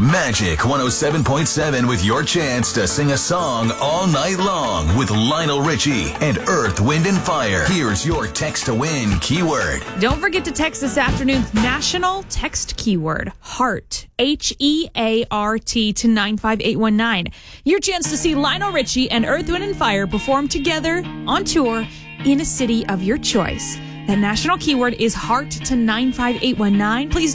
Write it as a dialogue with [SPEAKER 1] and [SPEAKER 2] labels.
[SPEAKER 1] Magic 107.7 with your chance to sing a song all night long with Lionel Richie and Earth, Wind, and Fire. Here's your text to win keyword.
[SPEAKER 2] Don't forget to text this afternoon's national text keyword, HEART, HEART, to 95819. Your chance to see Lionel Richie and Earth, Wind, and Fire perform together on tour in a city of your choice. That national keyword is HEART to 95819. Please